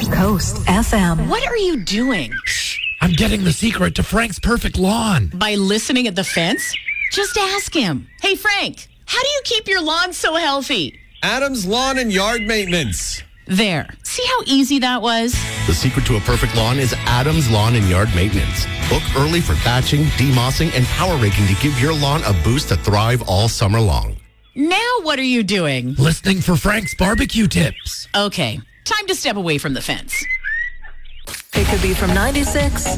Coast FM. What are you doing? I'm getting the secret to Frank's perfect lawn. By listening at the fence? Just ask him. Hey, Frank, how do you keep your lawn so healthy? Adam's Lawn and Yard Maintenance. There. See how easy that was? The secret to a perfect lawn is Adam's Lawn and Yard Maintenance. Book early for thatching, demossing, and power raking to give your lawn a boost to thrive all summer long. Now what are you doing? Listening for Frank's barbecue tips. Okay, time to step away from the fence. It could be from 96